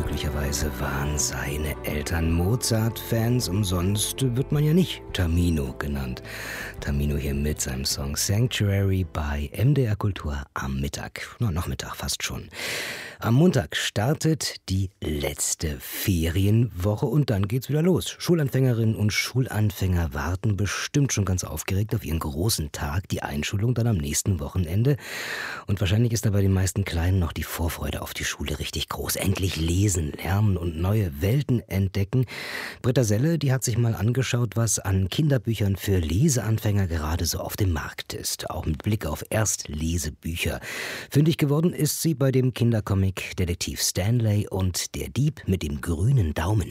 Möglicherweise waren seine Eltern Mozart-Fans. Umsonst wird man ja nicht Tamino genannt. Tamino hier mit seinem Song Sanctuary bei MDR Kultur am Mittag. Nachmittag fast schon. Am Montag startet die letzte Ferienwoche und dann geht's wieder los. Schulanfängerinnen und Schulanfänger warten bestimmt schon ganz aufgeregt auf ihren großen Tag, die Einschulung dann am nächsten Wochenende. Und wahrscheinlich ist da bei den meisten Kleinen noch die Vorfreude auf die Schule richtig groß. Endlich lesen, lernen und neue Welten entdecken. Britta Selle, die hat sich mal angeschaut, was an Kinderbüchern für Leseanfänger gerade so auf dem Markt ist. Auch mit Blick auf Erstlesebücher. Fündig geworden ist sie bei dem Kindercomic Detektiv Stanley und der Dieb mit dem grünen Daumen.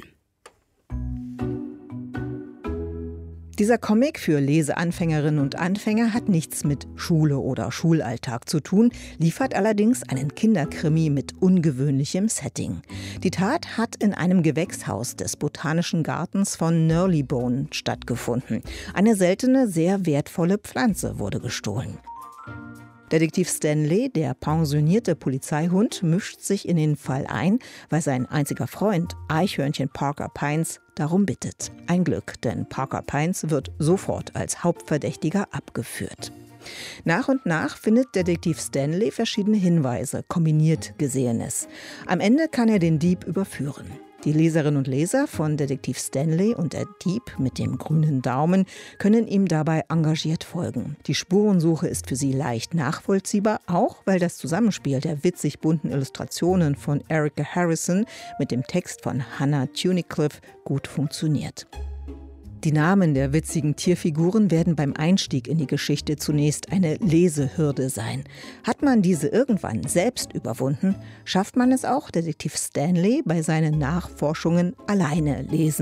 Dieser Comic für Leseanfängerinnen und Anfänger hat nichts mit Schule oder Schulalltag zu tun, liefert allerdings einen Kinderkrimi mit ungewöhnlichem Setting. Die Tat hat in einem Gewächshaus des Botanischen Gartens von Nurlybone stattgefunden. Eine seltene, sehr wertvolle Pflanze wurde gestohlen. Detektiv Stanley, der pensionierte Polizeihund, mischt sich in den Fall ein, weil sein einziger Freund, Eichhörnchen Parker Pines, darum bittet. Ein Glück, denn Parker Pines wird sofort als Hauptverdächtiger abgeführt. Nach und nach findet Detektiv Stanley verschiedene Hinweise, kombiniert Gesehenes. Am Ende kann er den Dieb überführen. Die Leserinnen und Leser von Detektiv Stanley und der Dieb mit dem grünen Daumen können ihm dabei engagiert folgen. Die Spurensuche ist für sie leicht nachvollziehbar, auch weil das Zusammenspiel der witzig bunten Illustrationen von Erica Harrison mit dem Text von Hannah Tunnicliffe gut funktioniert. Die Namen der witzigen Tierfiguren werden beim Einstieg in die Geschichte zunächst eine Lesehürde sein. Hat man diese irgendwann selbst überwunden, schafft man es auch, Detektiv Stanley bei seinen Nachforschungen alleine lesen